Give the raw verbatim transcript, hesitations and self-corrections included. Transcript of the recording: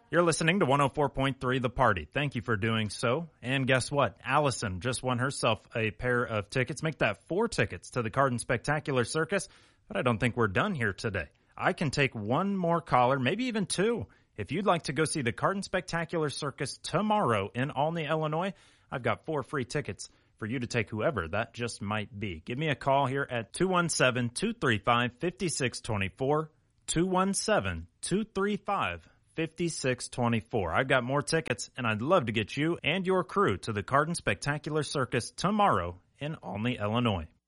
You're listening to one oh four point three The Party. Thank you for doing so. And guess what? Allison just won herself a pair of tickets. Make that four tickets to the Cardin Spectacular Circus. But I don't think we're done here today. I can take one more caller, maybe even two. If you'd like to go see the Cardin Spectacular Circus tomorrow in Olney, Illinois, I've got four free tickets for you to take whoever that just might be. Give me a call here at two one seven, two three five, five six two four, two one seven, two three five, five six two four. I've got more tickets, and I'd love to get you and your crew to the Cardin Spectacular Circus tomorrow in Olney, Illinois.